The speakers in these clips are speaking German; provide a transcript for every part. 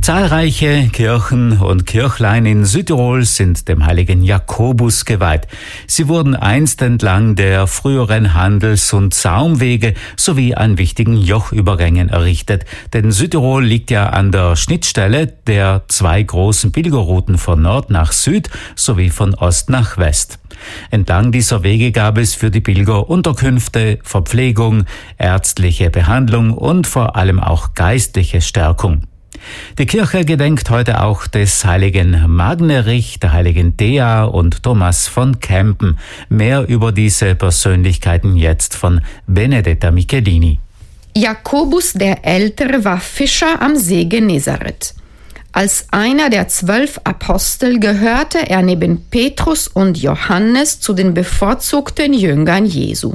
Zahlreiche Kirchen und Kirchlein in Südtirol sind dem heiligen Jakobus geweiht. Sie wurden einst entlang der früheren Handels- und Saumwege sowie an wichtigen Jochübergängen errichtet. Denn Südtirol liegt ja an der Schnittstelle der zwei großen Pilgerrouten von Nord nach Süd sowie von Ost nach West. Entlang dieser Wege gab es für die Pilger Unterkünfte, Verpflegung, ärztliche Behandlung und vor allem auch geistliche Stärkung. Die Kirche gedenkt heute auch des heiligen Magnerich, der heiligen Thea und Thomas von Kempen. Mehr über diese Persönlichkeiten jetzt von Benedetta Michelini. Jakobus der Ältere war Fischer am See Genezareth. Als einer der 12 Apostel gehörte er neben Petrus und Johannes zu den bevorzugten Jüngern Jesu.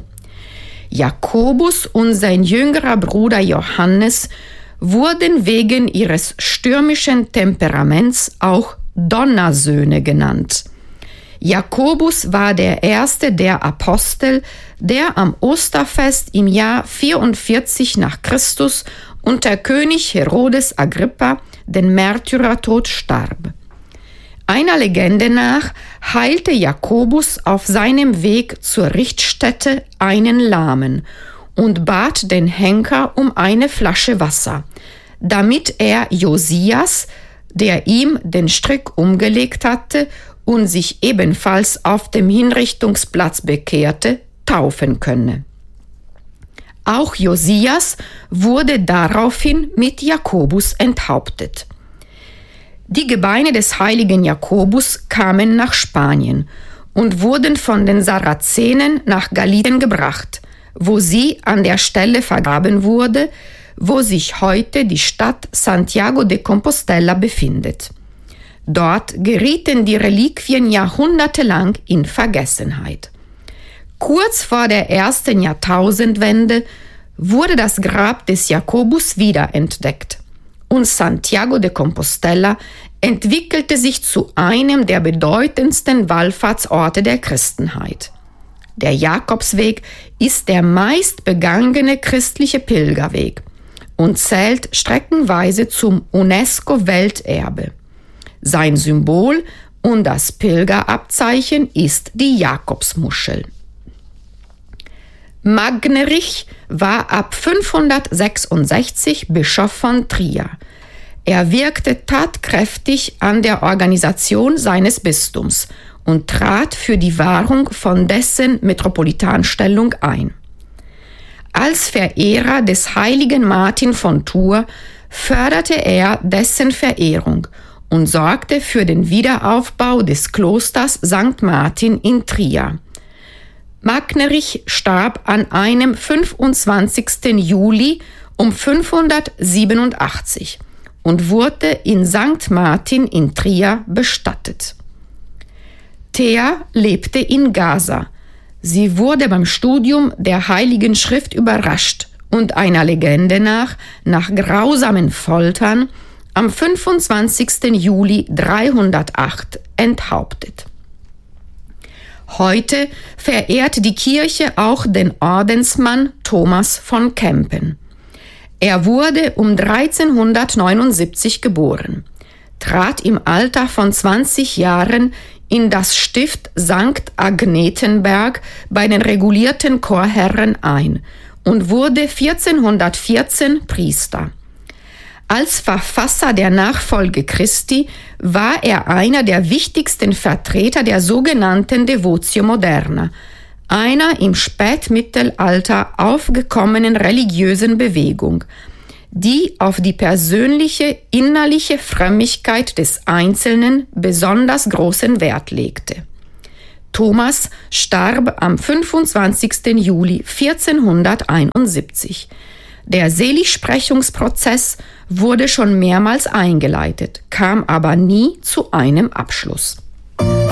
Jakobus und sein jüngerer Bruder Johannes wurden wegen ihres stürmischen Temperaments auch Donnersöhne genannt. Jakobus war der erste der Apostel, der am Osterfest im Jahr 44 nach Christus unter König Herodes Agrippa den Märtyrertod starb. Einer Legende nach heilte Jakobus auf seinem Weg zur Richtstätte einen Lahmen und bat den Henker um eine Flasche Wasser, damit er Josias, der ihm den Strick umgelegt hatte und sich ebenfalls auf dem Hinrichtungsplatz bekehrte, taufen könne. Auch Josias wurde daraufhin mit Jakobus enthauptet. Die Gebeine des heiligen Jakobus kamen nach Spanien und wurden von den Sarazenen nach Galicien gebracht, wo sie an der Stelle vergraben wurde, wo sich heute die Stadt Santiago de Compostela befindet. Dort gerieten die Reliquien jahrhundertelang in Vergessenheit. Kurz vor der ersten Jahrtausendwende wurde das Grab des Jakobus wiederentdeckt und Santiago de Compostela entwickelte sich zu einem der bedeutendsten Wallfahrtsorte der Christenheit. Der Jakobsweg ist der meist begangene christliche Pilgerweg und zählt streckenweise zum UNESCO-Welterbe. Sein Symbol und das Pilgerabzeichen ist die Jakobsmuschel. Magnerich war ab 566 Bischof von Trier. Er wirkte tatkräftig an der Organisation seines Bistums und trat für die Wahrung von dessen Metropolitanstellung ein. Als Verehrer des heiligen Martin von Tours förderte er dessen Verehrung und sorgte für den Wiederaufbau des Klosters St. Martin in Trier. Magnerich starb an einem 25. Juli um 587 und wurde in St. Martin in Trier bestattet. Thea lebte in Gaza. Sie wurde beim Studium der Heiligen Schrift überrascht und einer Legende nach grausamen Foltern am 25. Juli 308 enthauptet. Heute verehrt die Kirche auch den Ordensmann Thomas von Kempen. Er wurde um 1379 geboren, trat im Alter von 20 Jahren in das Stift St. Agnetenberg bei den regulierten Chorherren ein und wurde 1414 Priester. Als Verfasser der Nachfolge Christi war er einer der wichtigsten Vertreter der sogenannten Devotio Moderna, einer im Spätmittelalter aufgekommenen religiösen Bewegung, die auf die persönliche innerliche Frömmigkeit des Einzelnen besonders großen Wert legte. Thomas starb am 25. Juli 1471. Der Seligsprechungsprozess wurde schon mehrmals eingeleitet, kam aber nie zu einem Abschluss.